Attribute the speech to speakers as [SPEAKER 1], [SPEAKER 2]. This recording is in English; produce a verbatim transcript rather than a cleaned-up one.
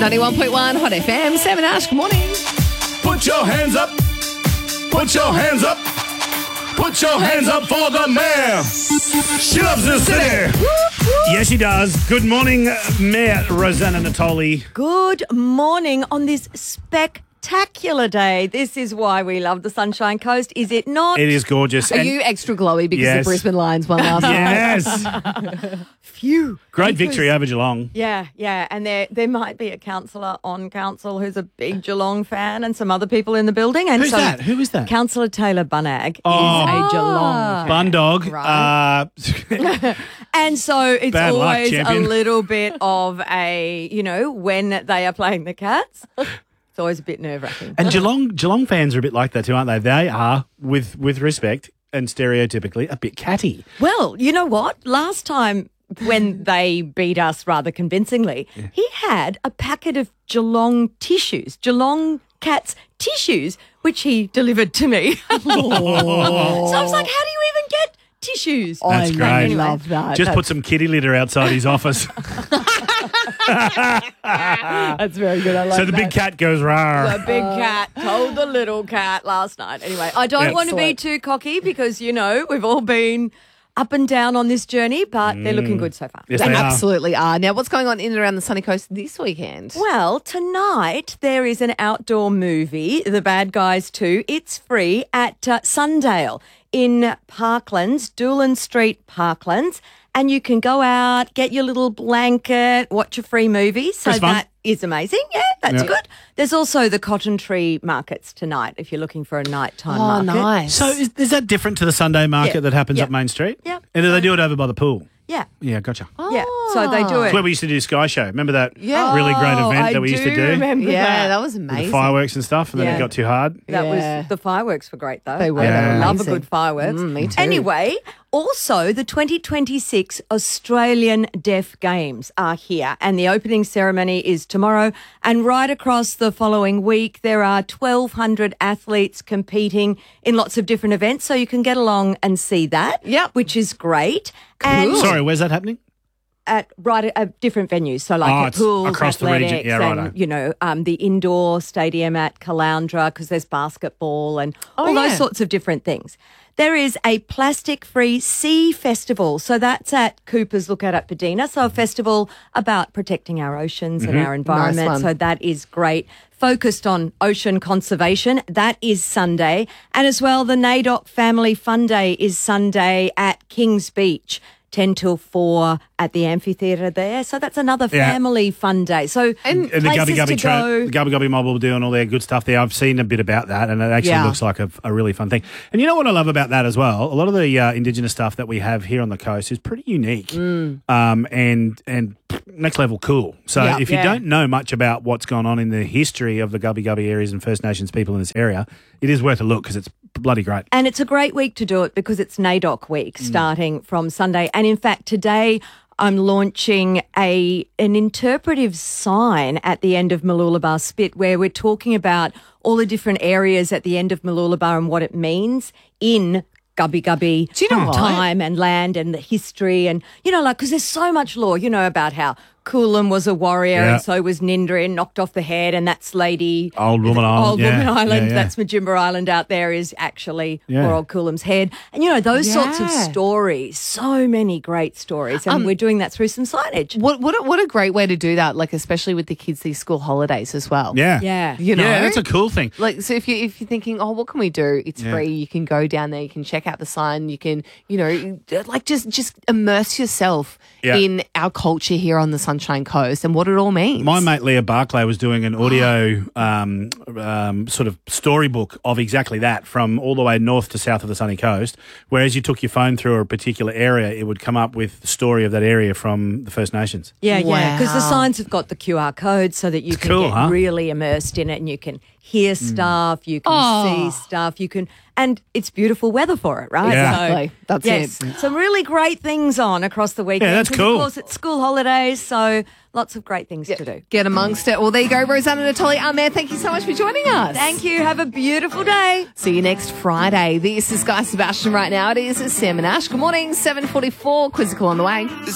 [SPEAKER 1] ninety-one point one Hot F M. Sam and Ash, good morning.
[SPEAKER 2] Put your hands up. Put your hands up. Put your hands up for the mayor. She loves this city.
[SPEAKER 3] Yes, she does. Good morning, Mayor Rosanna Natoli.
[SPEAKER 4] Good morning on this spectacular day. This is why we love the Sunshine Coast, is it not?
[SPEAKER 3] It is gorgeous.
[SPEAKER 1] Are
[SPEAKER 3] And-
[SPEAKER 1] you extra glowy because
[SPEAKER 3] Yes.
[SPEAKER 1] the Brisbane Lions won last night?
[SPEAKER 3] Yes.
[SPEAKER 4] Phew.
[SPEAKER 3] Great
[SPEAKER 4] Because-
[SPEAKER 3] victory over Geelong.
[SPEAKER 4] Yeah, yeah. And there there might be a councillor on council who's a big Geelong fan and some other people in the building. And
[SPEAKER 3] Who's
[SPEAKER 4] so
[SPEAKER 3] that? Who is that?
[SPEAKER 4] Councillor Taylor Bunnag
[SPEAKER 3] Oh.
[SPEAKER 4] is a Geelong fan.
[SPEAKER 3] Bundog.
[SPEAKER 1] Right.
[SPEAKER 3] Uh,
[SPEAKER 4] And so it's
[SPEAKER 3] Bad luck,
[SPEAKER 4] always a
[SPEAKER 3] champion.
[SPEAKER 4] little bit of a, you know, when they are playing the Cats, it's always a bit nerve-wracking.
[SPEAKER 3] and Geelong Geelong fans are a bit like that too, aren't they? They are, with with respect and stereotypically, a bit catty.
[SPEAKER 4] Well, you know what? Last time when they beat us rather convincingly, he had a packet of Geelong tissues, Geelong Cats tissues, which he delivered to me. So I was like, how do you even get tissues?
[SPEAKER 3] That's
[SPEAKER 1] I
[SPEAKER 3] great.
[SPEAKER 1] love that.
[SPEAKER 3] Just put some kitty litter outside his office.
[SPEAKER 1] That's very good. I love
[SPEAKER 3] So the big cat goes rawr.
[SPEAKER 4] The big cat told the little cat last night. Anyway, I don't
[SPEAKER 3] Yeah.
[SPEAKER 4] want to be
[SPEAKER 1] Excellent.
[SPEAKER 4] too cocky because, you know, we've all been up and down on this journey, but they're looking good so far.
[SPEAKER 3] Yes,
[SPEAKER 1] They
[SPEAKER 3] they are.
[SPEAKER 1] absolutely are. Now, what's going on in and around the sunny coast this weekend?
[SPEAKER 4] Well, tonight there is an outdoor movie, The Bad Guys two. It's free at uh, Sundale in Parklands, Doolan Street, Parklands. And you can go out, get your little blanket, watch a free movie. So
[SPEAKER 3] That's fun.
[SPEAKER 4] that is amazing. Yeah, that's
[SPEAKER 3] Yeah.
[SPEAKER 4] good. There's also the Cotton Tree markets tonight if you're looking for a nighttime
[SPEAKER 1] Oh,
[SPEAKER 4] market.
[SPEAKER 1] nice.
[SPEAKER 3] So is, is that different to the Sunday market
[SPEAKER 4] Yeah.
[SPEAKER 3] that happens
[SPEAKER 4] Yeah.
[SPEAKER 3] up Main Street?
[SPEAKER 4] Yeah.
[SPEAKER 3] And do they do it over by the pool?
[SPEAKER 4] Yeah,
[SPEAKER 3] Yeah, gotcha.
[SPEAKER 4] yeah. So they do
[SPEAKER 3] It's
[SPEAKER 4] it.
[SPEAKER 3] where we used to do Sky Show. Remember that
[SPEAKER 1] Yeah.
[SPEAKER 3] really great
[SPEAKER 4] Oh,
[SPEAKER 3] event
[SPEAKER 4] I
[SPEAKER 3] that we used to do?
[SPEAKER 4] remember
[SPEAKER 1] yeah,
[SPEAKER 4] that.
[SPEAKER 1] that was
[SPEAKER 3] With
[SPEAKER 1] amazing.
[SPEAKER 3] the fireworks and stuff, and then
[SPEAKER 4] Yeah.
[SPEAKER 3] it got too hard.
[SPEAKER 4] That
[SPEAKER 1] Yeah.
[SPEAKER 4] was the fireworks were great though.
[SPEAKER 1] They were.
[SPEAKER 4] I
[SPEAKER 3] They were
[SPEAKER 4] love a
[SPEAKER 1] amazing.
[SPEAKER 4] good fireworks.
[SPEAKER 1] Mm, me too.
[SPEAKER 4] Anyway, also the twenty twenty-six Australian Deaf Games are here, and the opening ceremony is tomorrow. And right across the following week, there are twelve hundred athletes competing in lots of different events, so you can get along and see that.
[SPEAKER 1] Yep.
[SPEAKER 4] which is great. And
[SPEAKER 3] Sorry, where's that happening?
[SPEAKER 4] at right at, at different venues, so like
[SPEAKER 3] Oh,
[SPEAKER 4] at
[SPEAKER 3] it's
[SPEAKER 4] pools,
[SPEAKER 3] across the region.
[SPEAKER 4] athletics,
[SPEAKER 3] Yeah, righto.
[SPEAKER 4] and you know um, the indoor stadium at Caloundra because there's basketball and all
[SPEAKER 1] yeah.
[SPEAKER 4] those sorts of different things. There is a plastic-free sea festival, so that's at Cooper's Lookout at Padina. So a festival about protecting our oceans and our environment.
[SPEAKER 1] one.
[SPEAKER 4] So that is great. Focused on ocean conservation. That is Sunday, and as well the NAIDOC Family Fun Day is Sunday at Kings Beach. ten till four at the amphitheatre there. So that's another
[SPEAKER 3] Yeah.
[SPEAKER 4] family fun day. So
[SPEAKER 3] And the
[SPEAKER 4] places
[SPEAKER 3] Gubby Gubby
[SPEAKER 4] to
[SPEAKER 3] tra-
[SPEAKER 4] go.
[SPEAKER 3] the Gubby Gubby mob will do and all their good stuff there. I've seen a bit about that, and it actually
[SPEAKER 1] Yeah.
[SPEAKER 3] looks like a, a really fun thing. And you know what I love about that as well? A lot of the uh, Indigenous stuff that we have here on the coast is pretty unique,
[SPEAKER 4] Mm.
[SPEAKER 3] um, and and next level cool. So
[SPEAKER 1] Yeah.
[SPEAKER 3] if you
[SPEAKER 4] Yeah.
[SPEAKER 3] don't know much about what's gone on in the history of the Gubby Gubby areas and First Nations people in this area, it is worth a look because it's bloody great.
[SPEAKER 4] And it's a great week to do it because it's NAIDOC week starting from Sunday. And in fact, today I'm launching a an interpretive sign at the end of Mooloolaba Spit where we're talking about all the different areas at the end of Mooloolaba and what it means in Gubby Gubby
[SPEAKER 1] Do you know what?
[SPEAKER 4] time and land and the history and, you know, like, because there's so much lore, you know, about how Coolum was a warrior
[SPEAKER 3] Yeah.
[SPEAKER 4] and so was Nindrin, knocked off the head, and that's Lady...
[SPEAKER 3] Old Woman Island,
[SPEAKER 4] Old
[SPEAKER 3] yeah.
[SPEAKER 4] Woman Island,
[SPEAKER 3] Yeah, yeah.
[SPEAKER 4] that's Majimba Island out there is actually
[SPEAKER 3] Yeah.
[SPEAKER 4] poor old Coolum's head. And, you know, those sorts of
[SPEAKER 1] Yeah.
[SPEAKER 4] stories, so many great stories. And we're doing that through some signage.
[SPEAKER 1] What what a, what a great way to do that, like especially with the kids these school holidays as well.
[SPEAKER 3] Yeah,
[SPEAKER 4] Yeah.
[SPEAKER 1] You know?
[SPEAKER 3] yeah, that's a cool thing.
[SPEAKER 1] Like, so if you if you're thinking, oh, what can we do? It's
[SPEAKER 3] Yeah.
[SPEAKER 1] free. You can go down there. You can check out the sign. You can, you know, like just just immerse yourself
[SPEAKER 3] Yeah.
[SPEAKER 1] in our culture here on the Sunshine Coast and what it all means.
[SPEAKER 3] My mate Leah Barclay was doing an audio um, um, sort of storybook of exactly that from all the way north to south of the sunny coast, where as you took your phone through a particular area, it would come up with the story of that area from the First Nations.
[SPEAKER 4] Yeah, yeah. Because the
[SPEAKER 1] Wow.
[SPEAKER 4] signs have got the Q R code so that you
[SPEAKER 3] It's
[SPEAKER 4] can
[SPEAKER 3] cool,
[SPEAKER 4] get
[SPEAKER 3] huh?
[SPEAKER 4] really immersed in it and you can hear stuff, you can
[SPEAKER 1] Oh.
[SPEAKER 4] see stuff, you can, and it's beautiful weather for it, right?
[SPEAKER 3] Yeah.
[SPEAKER 1] Exactly. That's
[SPEAKER 4] yes,
[SPEAKER 1] it.
[SPEAKER 4] some really great things on across the weekend.
[SPEAKER 3] Yeah, that's
[SPEAKER 4] 'cause
[SPEAKER 3] cool.
[SPEAKER 4] Of course, it's school holidays, so lots of great things to do.
[SPEAKER 1] Get amongst it. Well, there you go, Rosanna Natoli. Our mayor, thank you so much for joining us.
[SPEAKER 4] Thank you. Have a beautiful day.
[SPEAKER 1] See you next Friday. This is Guy Sebastian right now. It is Sam and Ash. Good morning, seven forty-four. Quizzical on the way.